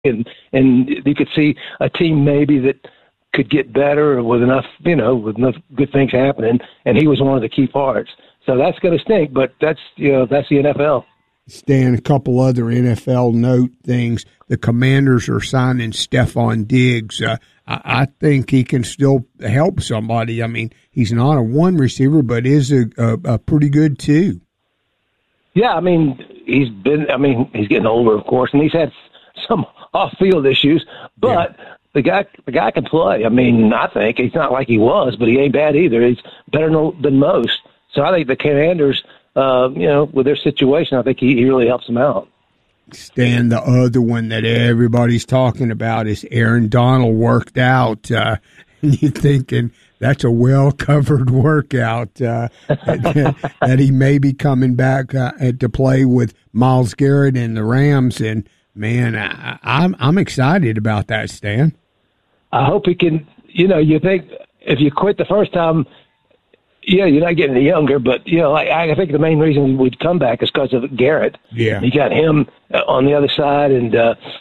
and you could see a team maybe that could get better with enough good things happening, and he was one of the key parts. So that's going to stink, but that's the NFL. Stan, a couple other NFL note things. The Commanders are signing Stephon Diggs. I think he can still help somebody. I mean, he's not a one receiver, but is a pretty good two. Yeah, I mean, he's getting older, of course, and he's had some off-field issues, but the guy can play. I mean, I think he's not like he was, but he ain't bad either. He's better than most. So I think the Commanders, with their situation, I think he really helps them out. Stan, the other one that everybody's talking about is Aaron Donald worked out. And you're thinking that's a well-covered workout that he may be coming back to play with Myles Garrett and the Rams. And, man, I'm excited about that, Stan. I hope he can, you think if you quit the first time, you're not getting any younger, but, I think the main reason he would come back is because of Garrett. Yeah. You got him on the other side and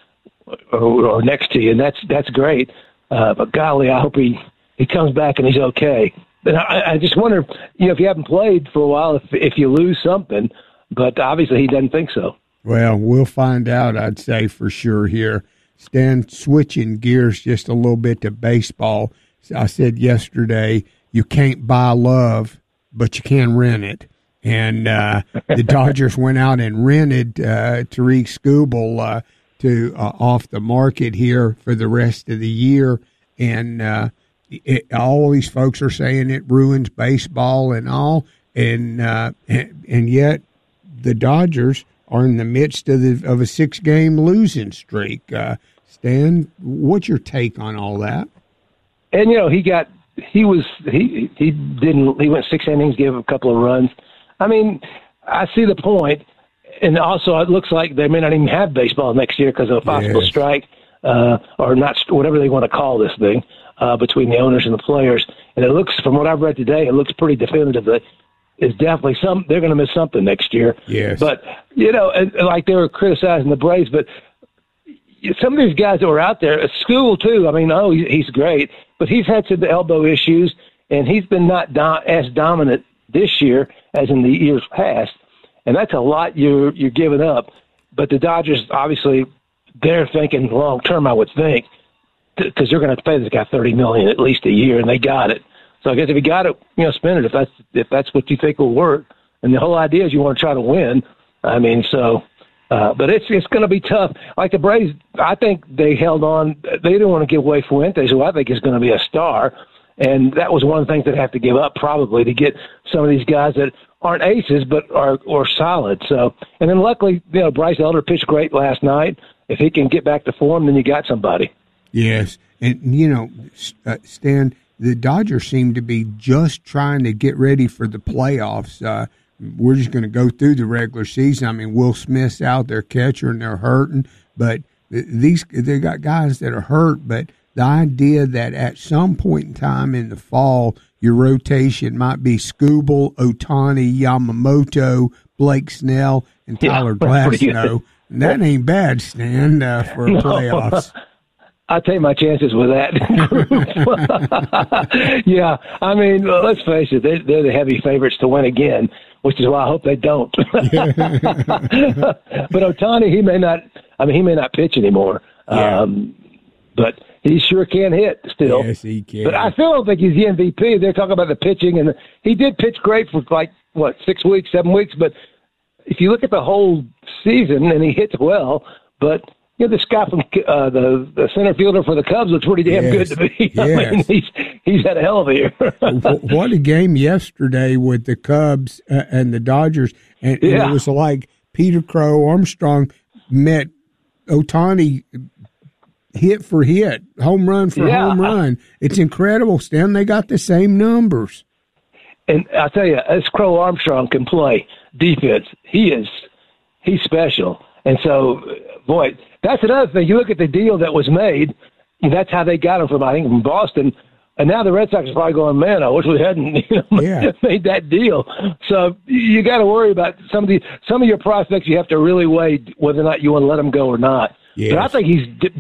or next to you, and that's great. But, golly, I hope he comes back and he's okay. But I just wonder, if you haven't played for a while, if you lose something, but obviously he doesn't think so. Well, we'll find out, I'd say, for sure here. Stan, switching gears just a little bit to baseball. I said yesterday, you can't buy love, but you can rent it. And the Dodgers went out and rented Tariq Skubal to off the market here for the rest of the year. And all these folks are saying it ruins baseball and all. And yet the Dodgers are in the midst of a 6-game losing streak. Stan, what's your take on all that? And he went 6 innings, gave a couple of runs. I mean, I see the point, and also it looks like they may not even have baseball next year because of a possible strike or not, whatever they want to call this thing between the owners and the players. And it looks, from what I've read today, it looks pretty definitive that it's definitely they're going to miss something next year. Yes. But like they were criticizing the Braves, but some of these guys that were out there, at school too, I mean, he's great, but he's had some elbow issues, and he's been not as dominant this year as in the years past, and that's a lot you're giving up. But the Dodgers, obviously, they're thinking long term, I would think, because they're going to have to pay this guy $30 million at least a year, and they got it. So I guess if you got it, spend it if that's what you think will work. And the whole idea is you want to try to win. I mean, so. But it's going to be tough. Like the Braves, I think they held on. They didn't want to give away Fuentes, who I think is going to be a star. And that was one of the things they'd have to give up probably to get some of these guys that aren't aces but are solid. So, and then luckily, Bryce Elder pitched great last night. If he can get back to form, then you got somebody. Yes. And, Stan, the Dodgers seem to be just trying to get ready for the playoffs. We're just going to go through the regular season. I mean, Will Smith's out there, catcher, and they're hurting. But they got guys that are hurt. But the idea that at some point in time in the fall, your rotation might be Skubal, Ohtani, Yamamoto, Blake Snell, and Tyler Glasnow. That ain't bad, Stan, for playoffs. I take my chances with that. Yeah, I mean, let's face it, they're the heavy favorites to win again, which is why I hope they don't. But Ohtani, he may not pitch anymore, but he sure can hit still. Yes, he can. But I still don't think he's the MVP. They're talking about the pitching, and he did pitch great for 6 weeks, 7 weeks. But if you look at the whole season, and he hits well, but this guy from the center fielder for the Cubs looks pretty damn good to me. Yes. I mean, he's had a hell of a year. What a game yesterday with the Cubs and the Dodgers. And it was like Peter Crow Armstrong met Ohtani hit for hit, home run for home run. It's incredible, Stan. They got the same numbers. And I'll tell you, as Crow Armstrong can play defense, he's special. And so, boy, that's another thing. You look at the deal that was made, and that's how they got him from Boston. And now the Red Sox are probably going, man, I wish we hadn't made that deal. So you got to worry about some of your prospects. You have to really weigh whether or not you want to let them go or not. Yes. But I think he's